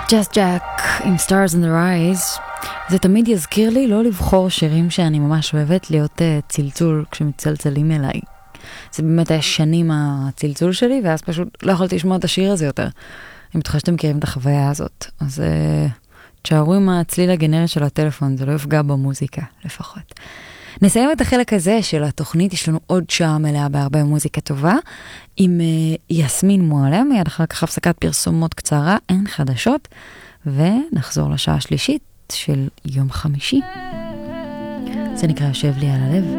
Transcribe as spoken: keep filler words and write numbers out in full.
Just Jack עם Stars in the Rise. זה תמיד יזכיר לי לא לבחור שירים שאני ממש אוהבת, להיות uh, צלצול כשמצלצלים אליי. זה באמת היה שנים הצלצול שלי, ואז פשוט לא יכולתי לשמוע את השיר הזה יותר. אני בטוחה שאתם מכירים את החוויה הזאת. אז uh, תשארו עם הצליל הגנרי של הטלפון, זה לא יפגע במוזיקה לפחות. נסיים את החלק הזה של התוכנית, יש לנו עוד שעה מלאה בהרבה מוזיקה טובה, עם uh, יסמין מועלם, מיד אחר כך הפסקת פרסומות קצרה, אין חדשות, ונחזור לשעה השלישית של יום חמישי. זה נקרא יושב לי על הלב.